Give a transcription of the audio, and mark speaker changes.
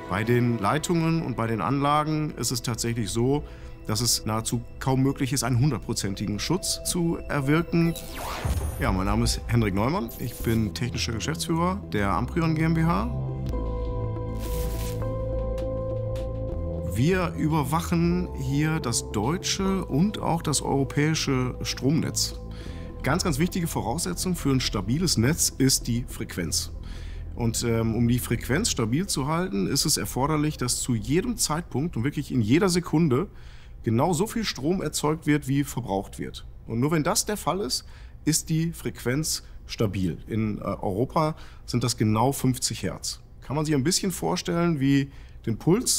Speaker 1: Bei den Leitungen und bei den Anlagen ist es tatsächlich so, dass es nahezu kaum möglich ist, einen 100%igen Schutz zu erwirken. Ja, mein Name ist Hendrik Neumann. Ich bin technischer Geschäftsführer der Amprion GmbH. Wir überwachen hier das deutsche und auch das europäische Stromnetz. Ganz, ganz wichtige Voraussetzung für ein stabiles Netz ist die Frequenz. Und um die Frequenz stabil zu halten, ist es erforderlich, dass zu jedem Zeitpunkt und wirklich in jeder Sekunde genau so viel Strom erzeugt wird, wie verbraucht wird. Und nur wenn das der Fall ist, ist die Frequenz stabil. In Europa sind das genau 50 Hertz. Kann man sich ein bisschen vorstellen wie den Puls